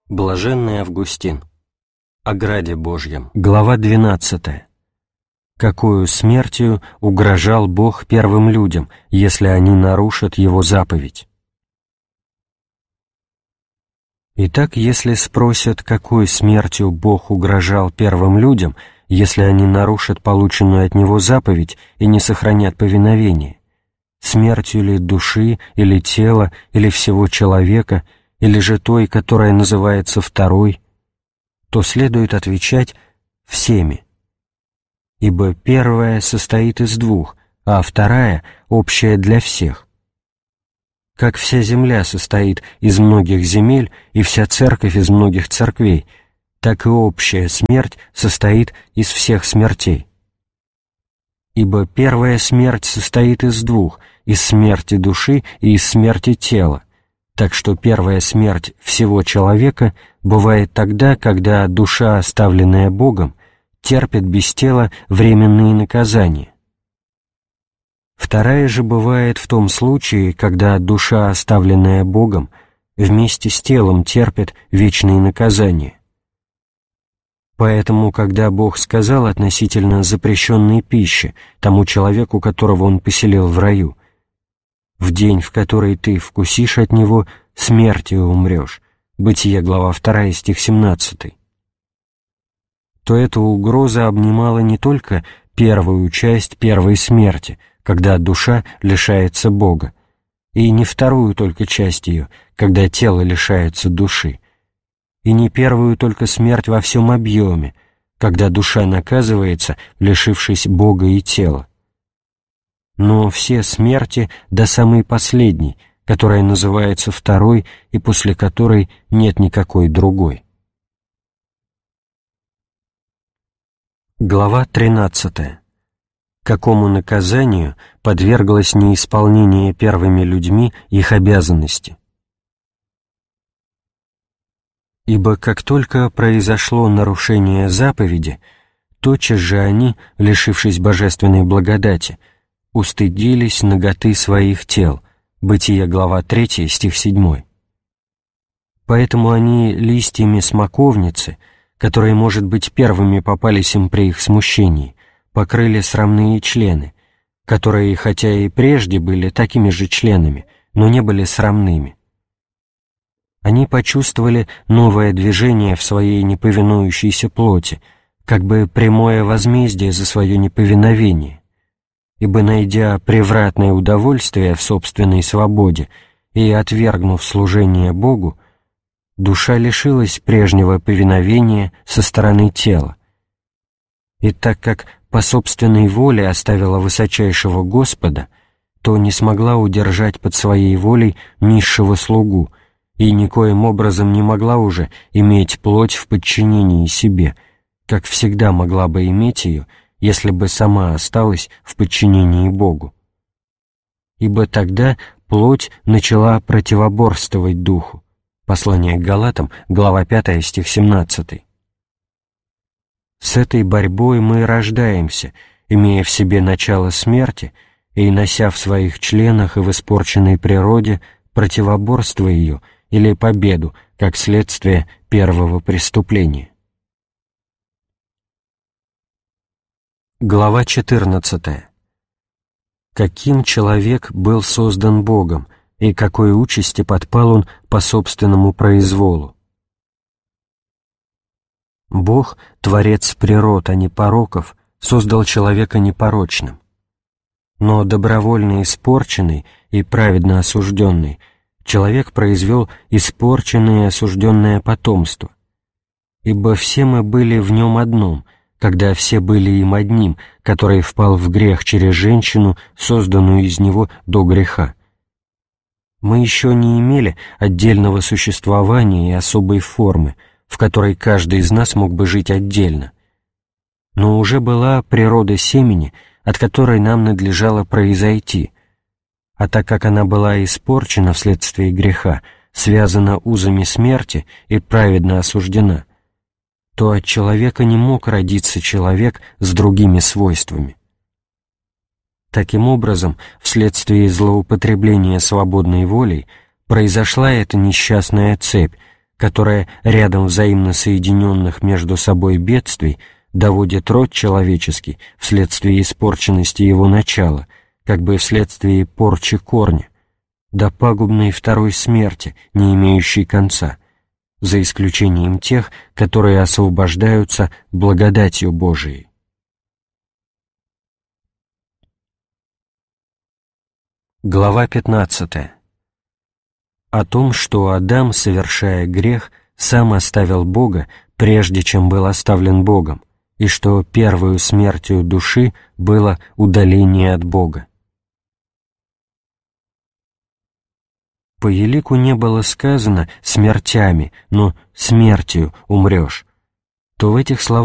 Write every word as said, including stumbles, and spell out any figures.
Блаженный Августин. О граде Божьем. Глава двенадцатая. Какую смертью угрожал Бог первым людям, если они нарушат Его заповедь? Итак, если спросят, какой смертью Бог угрожал первым людям, если они нарушат полученную от Него заповедь и не сохранят повиновение, смертью ли души, или тела, или всего человека, или же той, которая называется второй, то следует отвечать всеми. Ибо первая состоит из двух, а вторая общая для всех. Как вся земля состоит из многих земель и вся церковь из многих церквей, так и общая смерть состоит из всех смертей. Ибо первая смерть состоит из двух, из смерти души и из смерти тела, так что первая смерть всего человека бывает тогда, когда душа, оставленная Богом, терпит без тела временные наказания. Вторая же бывает в том случае, когда душа, оставленная Богом, вместе с телом терпит вечные наказания. Поэтому, когда Бог сказал относительно запрещенной пищи тому человеку, которого Он поселил в раю: «В день, в который ты вкусишь от него, смертью умрешь», Бытие, глава вторая, стих семнадцатый, то эта угроза обнимала не только первую часть первой смерти, когда душа лишается Бога, и не вторую только часть ее, когда тело лишается души, и не первую только смерть во всем объеме, когда душа наказывается, лишившись Бога и тела, но все смерти до самой последней, которая называется второй и после которой нет никакой другой. Глава тринадцатая. Какому наказанию подверглось неисполнение первыми людьми их обязанности? Ибо как только произошло нарушение заповеди, тотчас же они, лишившись божественной благодати, устыдились наготы своих тел. Бытие, глава третья, стих седьмой. Поэтому они листьями смоковницы, которые, может быть, первыми попались им при их смущении, покрыли срамные члены, которые, хотя и прежде были такими же членами, но не были срамными. Они почувствовали новое движение в своей неповинующейся плоти, как бы прямое возмездие за свое неповиновение, ибо, найдя превратное удовольствие в собственной свободе и отвергнув служение Богу, душа лишилась прежнего повиновения со стороны тела. И так как по собственной воле оставила высочайшего Господа, то не смогла удержать под своей волей низшего слугу и никоим образом не могла уже иметь плоть в подчинении себе, как всегда могла бы иметь ее, если бы сама осталась в подчинении Богу. Ибо тогда плоть начала противоборствовать духу. Послание к Галатам, глава пятая, стих семнадцатый. С этой борьбой мы рождаемся, имея в себе начало смерти и нося в своих членах и в испорченной природе противоборство ее или победу, как следствие первого преступления. Глава четырнадцатая. Каким человек был создан Богом, и какой участи подпал он по собственному произволу? Бог, Творец природ, а не пороков, создал человека непорочным. Но добровольно испорченный и праведно осужденный, человек произвел испорченное и осужденное потомство. Ибо все мы были в нем одном, когда все были им одним, который впал в грех через женщину, созданную из него до греха. Мы еще не имели отдельного существования и особой формы, в которой каждый из нас мог бы жить отдельно. Но уже была природа семени, от которой нам надлежало произойти, а так как она была испорчена вследствие греха, связана узами смерти и праведно осуждена, то от человека не мог родиться человек с другими свойствами. Таким образом, вследствие злоупотребления свободной волей произошла эта несчастная цепь, которая рядом взаимно соединенных между собой бедствий доводит род человеческий вследствие испорченности его начала, как бы вследствие порчи корня, до пагубной второй смерти, не имеющей конца, за исключением тех, которые освобождаются благодатью Божией. Глава пятнадцатая. О том, что Адам, совершая грех, сам оставил Бога, прежде чем был оставлен Богом, и что первою смертью души было удаление от Бога. По елику не было сказано «смертями», но «смертью умрешь», то в этих словах